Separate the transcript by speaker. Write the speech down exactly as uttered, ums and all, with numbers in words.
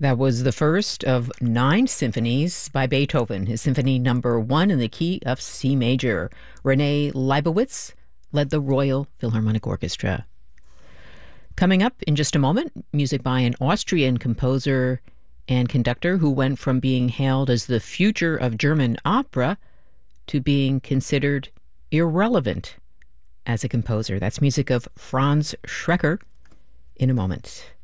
Speaker 1: That was the first of nine symphonies by Beethoven, his symphony number one in the key of C major. Renee Leibowitz led the Royal Philharmonic Orchestra. Coming up in just a moment, music by an Austrian composer and conductor who went from being hailed as the future of German opera to being considered irrelevant as a composer. That's music of Franz Schreker in a moment.